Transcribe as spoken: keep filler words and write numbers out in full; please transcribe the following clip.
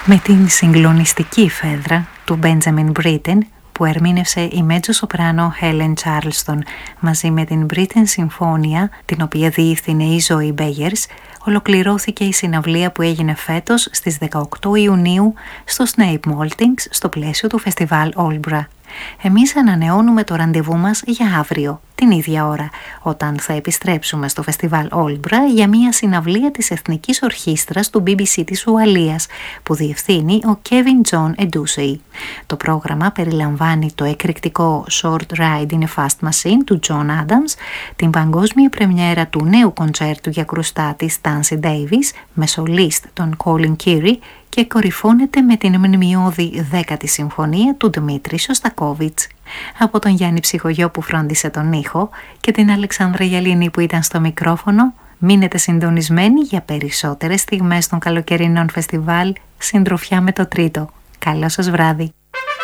Με την συγκλονιστική φέδρα του Benjamin Britten που ερμήνευσε η μέτζο-σοπράνο Helen Charleston μαζί με την Britten Συμφώνια, την οποία διεύθυνε η Zoe Bayers, ολοκληρώθηκε η συναυλία που έγινε φέτος στις δεκαοκτώ Ιουνίου στο Snape Maltings στο πλαίσιο του φεστιβάλ Όλμπρα. Εμείς ανανεώνουμε το ραντεβού μας για αύριο, την ίδια ώρα, όταν θα επιστρέψουμε στο φεστιβάλ Όλμπρα για μια συναυλία της Εθνικής Ορχήστρας του μπι μπι σι της Ουαλίας, που διευθύνει ο Kevin John Edusei. Το πρόγραμμα περιλαμβάνει το εκρηκτικό Short Ride in a Fast Machine του John Adams, την παγκόσμια πρεμιέρα του νέου κοντσέρτου για κρουστά της Tansy Davis με σολίστ τον Colin Keary και κορυφώνεται με την μνημειώδη δέκατη συμφωνία του Δημήτρη Σωστακόβιτς. Από τον Γιάννη Ψυχογειό που φρόντισε τον ήχο και την Αλεξάνδρα Γιαλίνη που ήταν στο μικρόφωνο, μείνετε συντονισμένοι για περισσότερες στιγμές των καλοκαιρινών φεστιβάλ, συντροφιά με το τρίτο. Καλό σας βράδυ.